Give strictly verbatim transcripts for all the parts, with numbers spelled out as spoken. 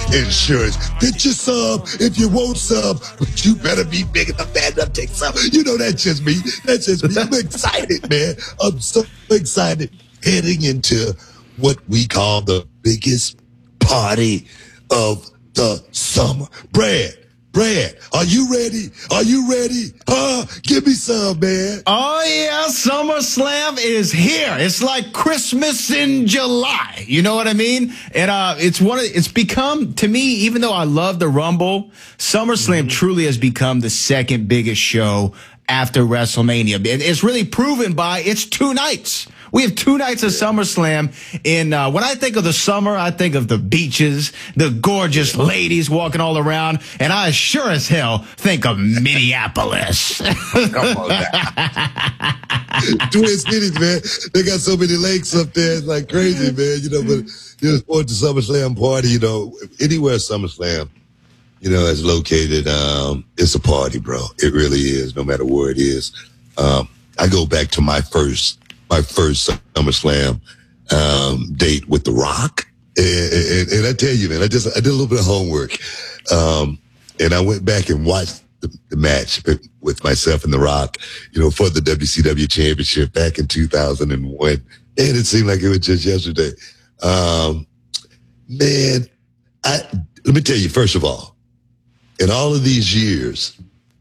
insurance. Get your sub if you want sub, but you better be big enough, bad enough to take sub. You know, that's just me. That's just me. I'm excited, man. I'm so excited heading into what we call the biggest party of the summer. Brad, Brad, are you ready? Are you ready? Huh? Give me some, man. Oh, yeah. SummerSlam is here. It's like Christmas in July. You know what I mean? And uh, it's one of, it's become, to me, even though I love the Rumble, SummerSlam mm-hmm. truly has become the second biggest show after WrestleMania. And it's really proven by its two nights. We have two nights of SummerSlam. In uh, when I think of the summer, I think of the beaches, the gorgeous ladies walking all around, and I sure as hell think of Minneapolis. Come on now. Twin Cities, man. They got so many lakes up there. It's like crazy, man. You know, but you know, for the SummerSlam party, you know, anywhere SummerSlam, you know, is located, um, it's a party, bro. It really is, no matter where it is. Um, I go back to my first. My first SummerSlam um, date with The Rock. And, and, and I tell you, man, I just, I did a little bit of homework. Um, and I went back and watched the, the match with myself and The Rock, you know, for the W C W Championship back in two thousand one. And it seemed like it was just yesterday. Um, man, I, let me tell you, first of all, in all of these years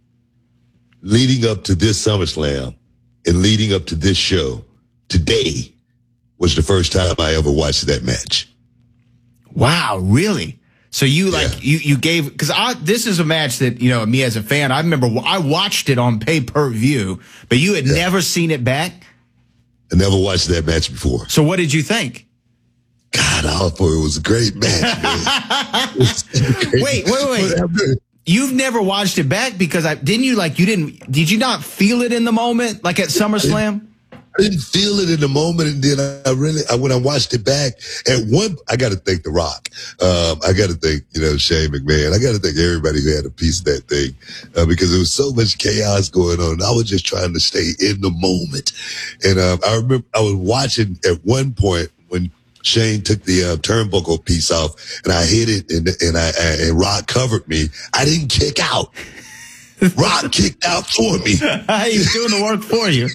leading up to this SummerSlam and leading up to this show, today was the first time I ever watched that match. Wow, really? So you like yeah. you you gave because I this is a match that you know me as a fan I remember I watched it on pay per view, but you had yeah. never seen it back. I never watched that match before. So what did you think? God, I thought it was a great match. Man. great wait, wait, wait. You've never watched it back because I didn't you like you didn't did you not feel it in the moment like at SummerSlam? I didn't feel it in the moment, and then I really, I, when I watched it back, at one, I got to thank The Rock. Um, I got to thank, you know, Shane McMahon. I got to thank everybody who had a piece of that thing, uh, because there was so much chaos going on. I was just trying to stay in the moment. And, um, I remember I was watching at one point when Shane took the uh, turnbuckle piece off and I hit it and, and I, I, and Rock covered me. I didn't kick out. Rock kicked out for me. He's doing the work for you.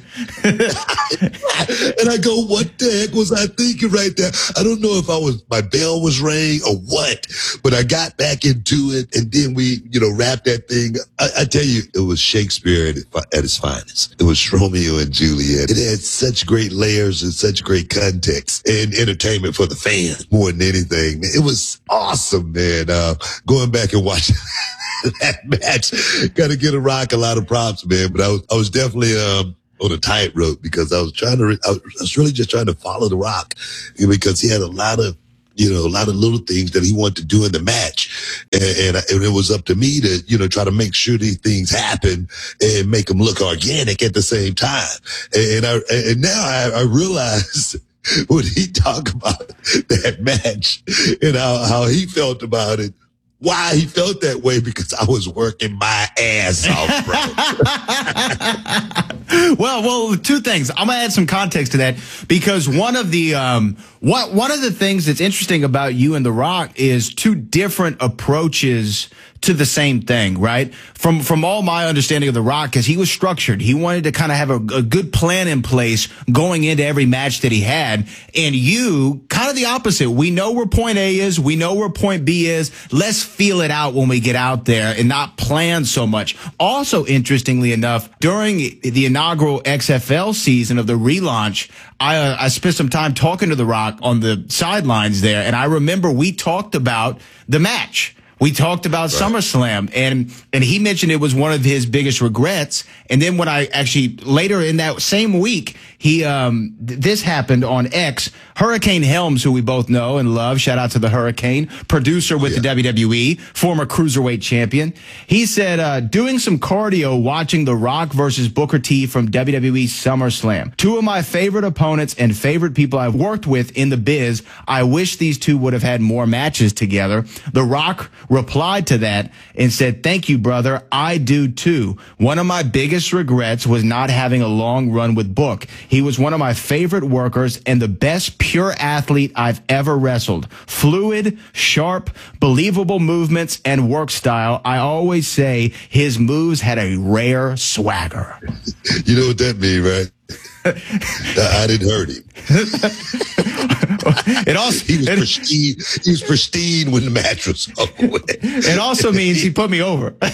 And I go, what the heck was I thinking right there? I don't know if I was, my bell was ringing or what, but I got back into it and then we, you know, wrapped that thing. I, I tell you, it was Shakespeare at, at its finest. It was Romeo and Juliet. It had such great layers and such great context and entertainment for the fan more than anything. It was awesome, man. Uh, going back and watching that match, got to get a Rock a lot of props, man. But I was, I was definitely um, on a tightrope because I was trying to, I was really just trying to follow The Rock because he had a lot of, you know, a lot of little things that he wanted to do in the match, and, and, and it was up to me to, you know, try to make sure these things happen and make them look organic at the same time. And, and I, and now I, I realize when he talked about that match and how, how he felt about it. Why he felt that way, because I was working my ass off, bro. well, well, two things. I'm gonna add some context to that because one of the um, one one of the things that's interesting about you and The Rock is two different approaches to the same thing, right? From from all my understanding of The Rock, because he was structured. He wanted to kind of have a, a good plan in place going into every match that he had. And you, kind of the opposite. We know where point A is. We know where point B is. Let's feel it out when we get out there and not plan so much. Also, interestingly enough, during the inaugural X F L season of the relaunch, I, uh, I spent some time talking to The Rock on the sidelines there. And I remember we talked about the match. We talked about right. SummerSlam, and and he mentioned it was one of his biggest regrets. And then when I actually later in that same week, he um th- this happened on X. Hurricane Helms, who we both know and love, shout out to the Hurricane, producer with yeah. the W W E, former cruiserweight champion. He said, uh, doing some cardio watching The Rock versus Booker T from W W E SummerSlam. Two of my favorite opponents and favorite people I've worked with in the biz. I wish these two would have had more matches together. The Rock replied to that and said, thank you, brother. I do too. One of my biggest regrets was not having a long run with Book. He was one of my favorite workers and the best pure athlete I've ever wrestled. Fluid, sharp, believable movements, and work style. I always say his moves had a rare swagger. You know what that means, right? I didn't hurt him. It also he was it, pristine. He was pristine when the match was over. It also means he put me over, and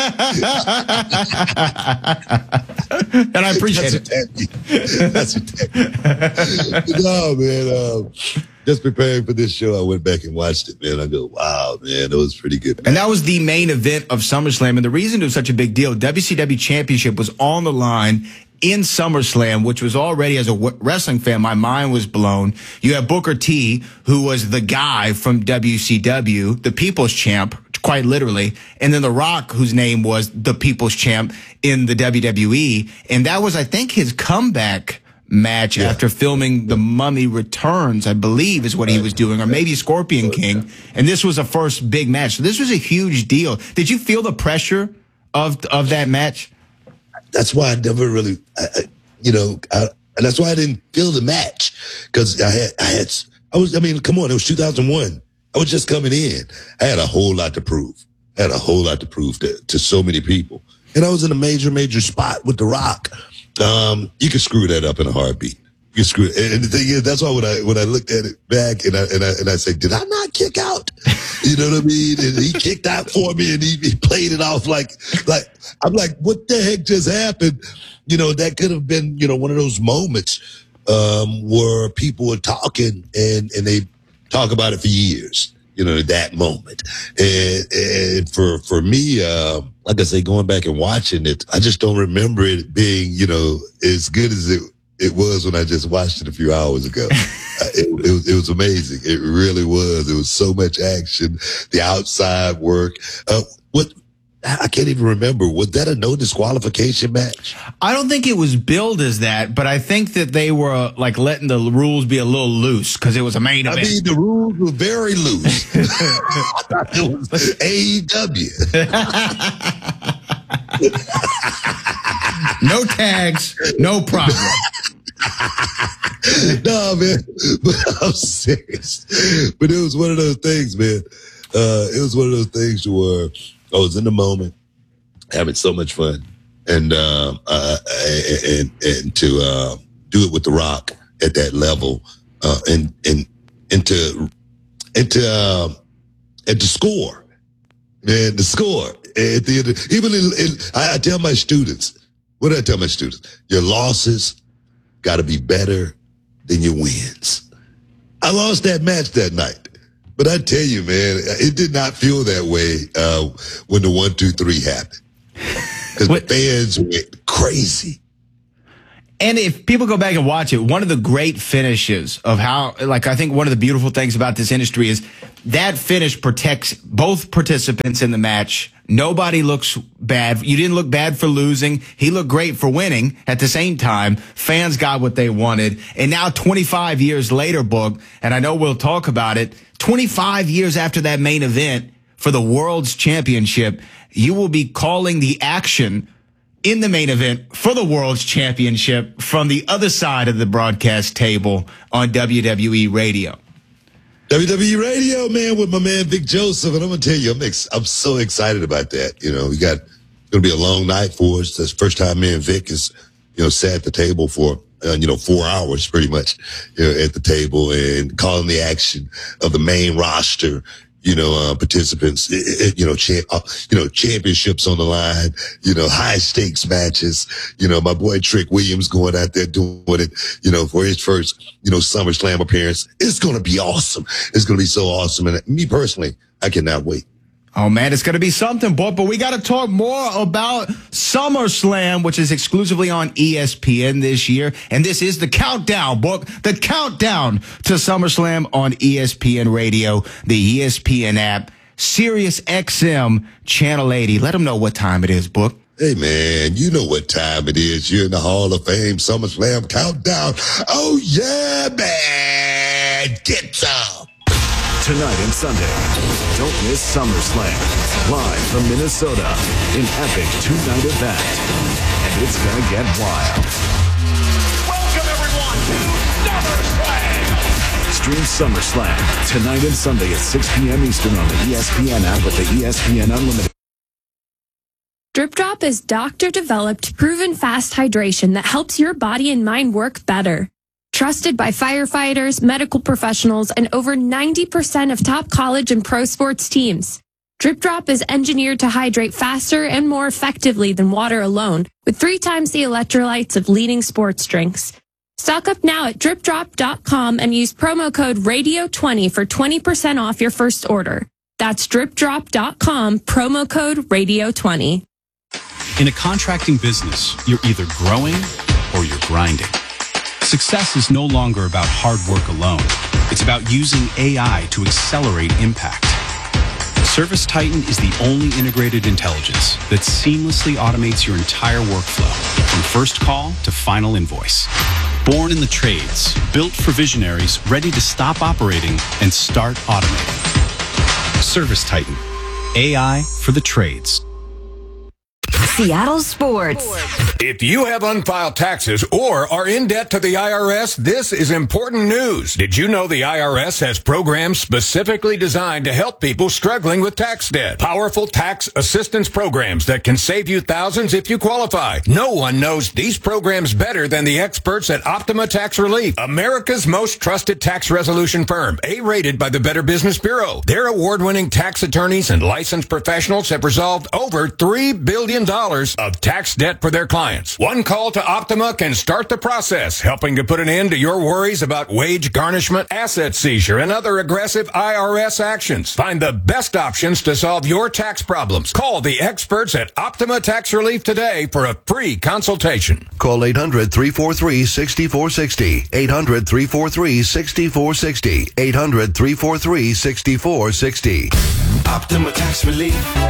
I appreciate That's it. What That's what that means. No, man. Um, just preparing for this show, I went back and watched it, man. I go, wow, man, it was pretty good. Man. And that was the main event of SummerSlam, and the reason it was such a big deal, W C W Championship was on the line in SummerSlam, which was already, as a wrestling fan, my mind was blown. You have Booker T, who was the guy from W C W, the People's Champ, quite literally, and then The Rock, whose name was the People's Champ in the W W E. And that was, I think, his comeback match yeah. after filming The Mummy Returns, I believe is what he was doing, or maybe Scorpion King. And this was a first big match. So this was a huge deal. Did you feel the pressure of of that match? That's why I never really, I, I, you know, I, and that's why I didn't feel the match, because I had, I had, I was, I mean, come on, it was two thousand one. I was just coming in. I had a whole lot to prove. I had a whole lot to prove to, to so many people. And I was in a major, major spot with The Rock. Um, you could screw that up in a heartbeat. You could screw it. And the thing is, that's why when I, when I looked at it back and I, and I, and I said, did I not kick out? You know what I mean? And he kicked out for me and he, he played it off like, like, I'm like, what the heck just happened? You know, that could have been, you know, one of those moments, um, where people were talking and, and they talk about it for years, you know, that moment. And, and for, for me, uh, like I say, going back and watching it, I just don't remember it being, you know, as good as it, it was when I just watched it a few hours ago. it, it, was, it was amazing. It really was. It was so much action, the outside work. Uh, what, I can't even remember. Was that a no disqualification match? I don't think it was billed as that, but I think that they were like letting the rules be a little loose because it was a main event. I mean, the rules were very loose. I thought it was A E W. No tags, no problem. No, man, but I'm serious. But it was one of those things, man. Uh, it was one of those things where I was in the moment, having so much fun, and um, uh, and and to uh, do it with The Rock at that level, uh, and and and to and to uh, and to score, man, the score at the end. Of, even in, in, I, I tell my students, what do I tell my students? Your losses got to be better than your wins. I lost that match that night. But I tell you, man, it did not feel that way uh, when the one, two, three happened. Because the fans went crazy. And if people go back and watch it, one of the great finishes of how, like, I think one of the beautiful things about this industry is that finish protects both participants in the match. Nobody looks bad. You didn't look bad for losing. He looked great for winning. At the same time, fans got what they wanted. And now twenty-five years later, Boog, and I know we'll talk about it, twenty-five years after that main event for the World's Championship, you will be calling the action in the main event for the World's Championship from the other side of the broadcast table on W W E Radio. W W E Radio, man, with my man Vic Joseph, and I'm gonna tell you, I'm ex- I'm so excited about that. You know, we got it's gonna be a long night for us. That's the first time me and Vic is, you know, sat at the table for uh, you know four hours pretty much, you know, at the table and calling the action of the main roster. You know, uh, participants, it, it, you know, cha- uh, you know, championships on the line, you know, high stakes matches, you know, my boy Trick Williams going out there doing it, you know, for his first, you know, SummerSlam appearance. It's going to be awesome. It's going to be so awesome. And me personally, I cannot wait. Oh, man, it's going to be something, boy. But we got to talk more about SummerSlam, which is exclusively on E S P N this year. And this is the countdown, book, the countdown to SummerSlam on E S P N Radio, the E S P N app, Sirius X M, Channel eighty. Let them know what time it is, book. Hey, man, you know what time it is. You're in the Hall of Fame SummerSlam countdown. Oh, yeah, man. Get some. Tonight and Sunday, don't miss SummerSlam, live from Minnesota, an epic two-night event, and it's gonna get wild. Welcome everyone to SummerSlam! Stream SummerSlam tonight and Sunday at six p.m. Eastern on the E S P N app with the E S P N Unlimited. Drip Drop is doctor-developed, proven fast hydration that helps your body and mind work better. Trusted by firefighters, medical professionals, and over ninety percent of top college and pro sports teams. Drip Drop is engineered to hydrate faster and more effectively than water alone, with three times the electrolytes of leading sports drinks. Stock up now at drip drop dot com and use promo code radio twenty for twenty percent off your first order. That's drip drop dot com, promo code radio twenty. In a contracting business, you're either growing or you're grinding. Success is no longer about hard work alone. It's about using A I to accelerate impact. Service Titan is the only integrated intelligence that seamlessly automates your entire workflow, from first call to final invoice. Born in the trades, built for visionaries ready to stop operating and start automating. Service Titan, A I for the trades. Seattle Sports. If you have unfiled taxes or are in debt to the I R S, this is important news. Did you know the I R S has programs specifically designed to help people struggling with tax debt? Powerful tax assistance programs that can save you thousands if you qualify. No one knows these programs better than the experts at Optima Tax Relief, America's most trusted tax resolution firm, A-rated by the Better Business Bureau. Their award-winning tax attorneys and licensed professionals have resolved over three billion dollars of tax debt for their clients. One call to Optima can start the process, helping to put an end to your worries about wage garnishment, asset seizure, and other aggressive I R S actions. Find the best options to solve your tax problems. Call the experts at Optima Tax Relief today for a free consultation. Call eight hundred, three four three, six four six zero. eight hundred, three four three, six four six zero. eight hundred, three four three, six four six zero. Optima Tax Relief.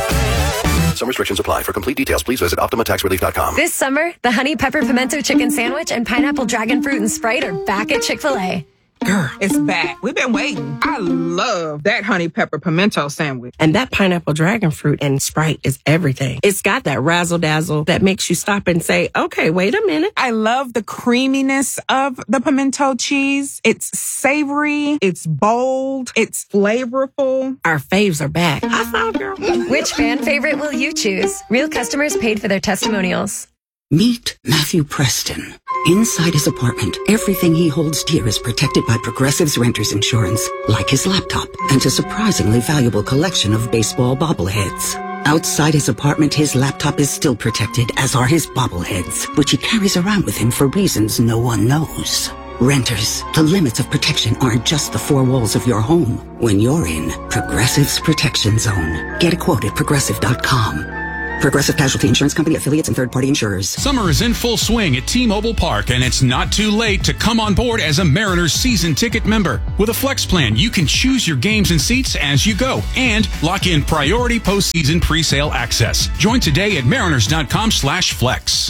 Some restrictions apply. For complete details, please visit optima tax relief dot com. This summer, the Honey Pepper Pimento Chicken Sandwich and Pineapple Dragon Fruit and Sprite are back at Chick-fil-A. Girl, it's back. We've been waiting. I love that honey pepper pimento sandwich. And that pineapple dragon fruit and Sprite is everything. It's got that razzle dazzle that makes you stop and say, okay, wait a minute. I love the creaminess of the pimento cheese. It's savory. It's bold. It's flavorful. Our faves are back. I saw, girl. Which fan favorite will you choose? Real customers paid for their testimonials. Meet Matthew Preston. Inside his apartment, everything he holds dear is protected by Progressive's Renter's Insurance, like his laptop and a surprisingly valuable collection of baseball bobbleheads. Outside his apartment, his laptop is still protected, as are his bobbleheads, which he carries around with him for reasons no one knows. Renters, the limits of protection aren't just the four walls of your home. When you're in Progressive's Protection Zone, get a quote at progressive dot com. Progressive Casualty Insurance Company, affiliates, and third-party insurers. Summer is in full swing at T-Mobile Park, and it's not too late to come on board as a Mariners season ticket member. With a Flex plan, you can choose your games and seats as you go and lock in priority postseason presale access. Join today at mariners dot com slash flex.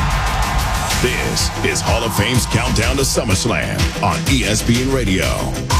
This is Hall of Fame's Countdown to SummerSlam on E S P N Radio.